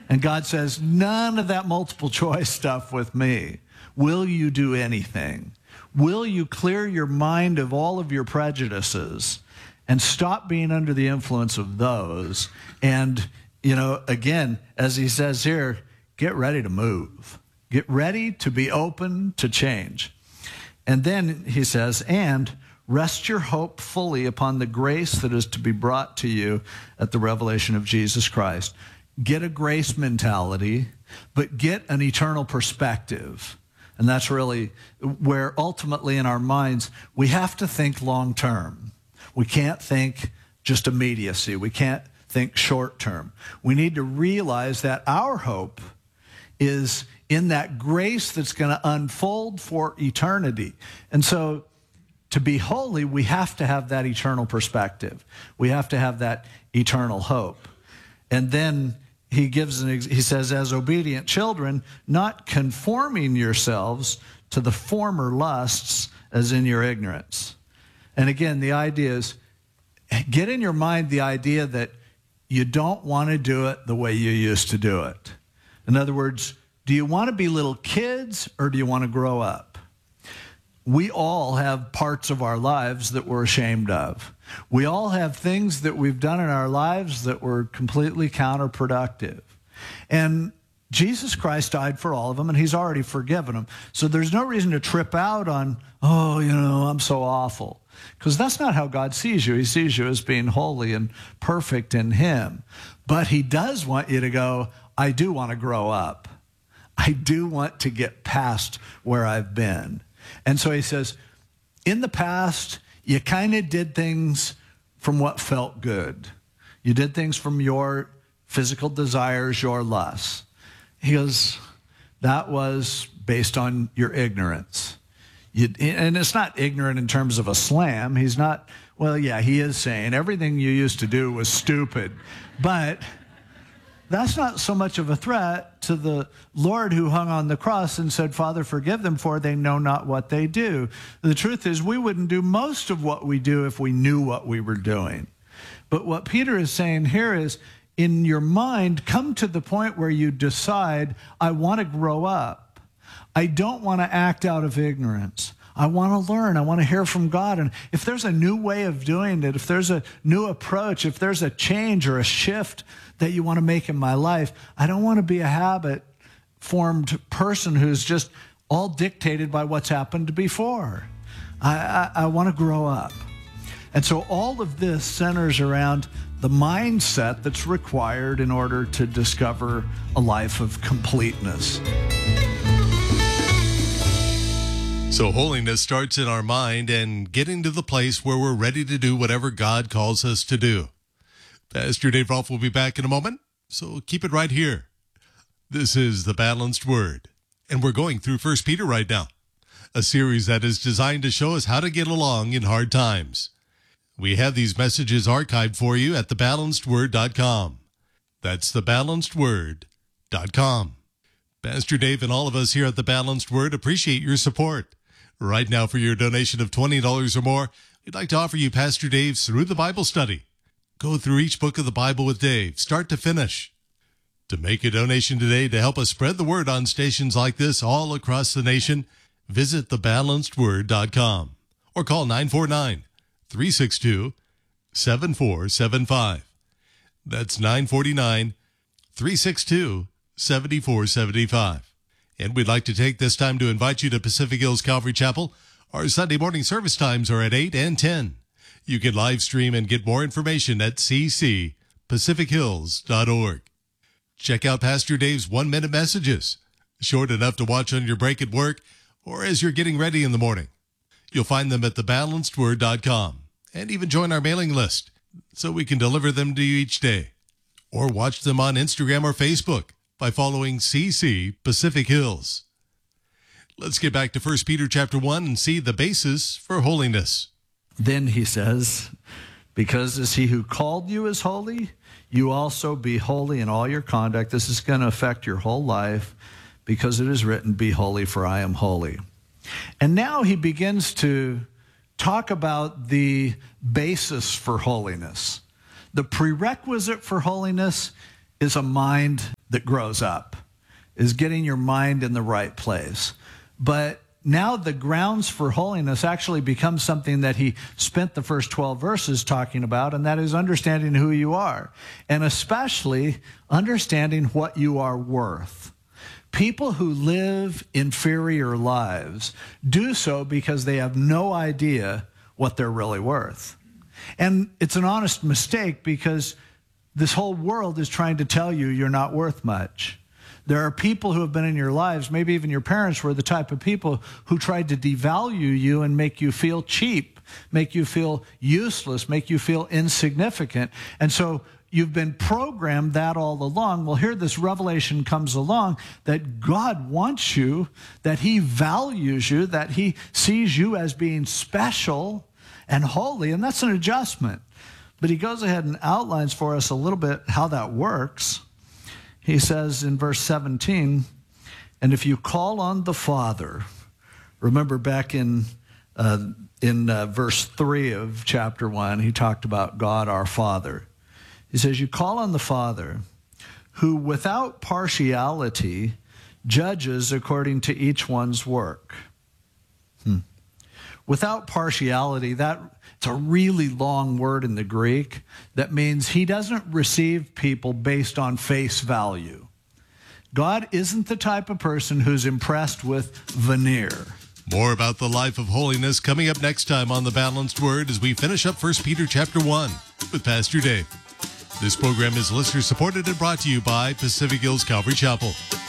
And God says, none of that multiple choice stuff with me. Will you do anything? Will you clear your mind of all of your prejudices and stop being under the influence of those? And, again, as he says here, get ready to move. Get ready to be open to change. And then he says, and rest your hope fully upon the grace that is to be brought to you at the revelation of Jesus Christ. Get a grace mentality, but get an eternal perspective. And that's really where ultimately in our minds, we have to think long term. We can't think just immediacy. We can't think short term. We need to realize that our hope is in that grace that's going to unfold for eternity. And so to be holy, we have to have that eternal perspective. We have to have that eternal hope. And then he says, as obedient children, not conforming yourselves to the former lusts as in your ignorance. And again, the idea is, get in your mind the idea that you don't want to do it the way you used to do it. In other words, do you want to be little kids or do you want to grow up? We all have parts of our lives that we're ashamed of. We all have things that we've done in our lives that were completely counterproductive. And Jesus Christ died for all of them, and he's already forgiven them. So there's no reason to trip out on, I'm so awful. Because that's not how God sees you. He sees you as being holy and perfect in him. But he does want you to go, I do want to grow up. I do want to get past where I've been. And so he says, in the past, you kind of did things from what felt good. You did things from your physical desires, your lusts. He goes, that was based on your ignorance. And it's not ignorant in terms of a slam. He's not, he is saying everything you used to do was stupid. But that's not so much of a threat to the Lord who hung on the cross and said, Father, forgive them, for they know not what they do. The truth is, we wouldn't do most of what we do if we knew what we were doing. But what Peter is saying here is, in your mind, come to the point where you decide, I want to grow up. I don't want to act out of ignorance. I want to learn. I want to hear from God. And if there's a new way of doing it, if there's a new approach, if there's a change or a shift that you want to make in my life, I don't want to be a habit-formed person who's just all dictated by what's happened before. I want to grow up. And so all of this centers around the mindset that's required in order to discover a life of completeness. So holiness starts in our mind and getting to the place where we're ready to do whatever God calls us to do. Pastor Dave Rolfe will be back in a moment, so keep it right here. This is The Balanced Word, and we're going through 1 Peter right now, a series that is designed to show us how to get along in hard times. We have these messages archived for you at thebalancedword.com. That's thebalancedword.com. Pastor Dave and all of us here at The Balanced Word appreciate your support. Right now, for your donation of $20 or more, we'd like to offer you Pastor Dave's Through the Bible Study. Go through each book of the Bible with Dave, start to finish. To make a donation today to help us spread the word on stations like this all across the nation, visit thebalancedword.com or call 949-362-7475. That's 949-362-7475. And we'd like to take this time to invite you to Pacific Hills Calvary Chapel. Our Sunday morning service times are at 8 and 10. You can live stream and get more information at ccpacifichills.org. Check out Pastor Dave's 1-minute messages, short enough to watch on your break at work or as you're getting ready in the morning. You'll find them at thebalancedword.com and even join our mailing list so we can deliver them to you each day. Or watch them on Instagram or Facebook by following CC Pacific Hills. Let's get back to 1 Peter chapter 1 and see the basis for holiness. Then he says, because as he who called you is holy, you also be holy in all your conduct. This is going to affect your whole life because it is written, be holy, for I am holy. And now he begins to talk about the basis for holiness. The prerequisite for holiness is a mind that grows up, is getting your mind in the right place. But now the grounds for holiness actually become something that he spent the first 12 verses talking about, and that is understanding who you are, and especially understanding what you are worth. People who live inferior lives do so because they have no idea what they're really worth. And it's an honest mistake, because this whole world is trying to tell you you're not worth much. There are people who have been in your lives, maybe even your parents were the type of people who tried to devalue you and make you feel cheap, make you feel useless, make you feel insignificant. And so you've been programmed that all along. Well, here this revelation comes along that God wants you, that he values you, that he sees you as being special and holy, and that's an adjustment. But he goes ahead and outlines for us a little bit how that works. He says in verse 17, and if you call on the Father, remember back in verse 3 of chapter 1, he talked about God our Father. He says, you call on the Father, who without partiality judges according to each one's work. Without partiality, it's a really long word in the Greek that means he doesn't receive people based on face value. God isn't the type of person who's impressed with veneer. More about the life of holiness coming up next time on The Balanced Word as we finish up 1 Peter chapter 1 with Pastor Dave. This program is listener supported and brought to you by Pacific Hills Calvary Chapel.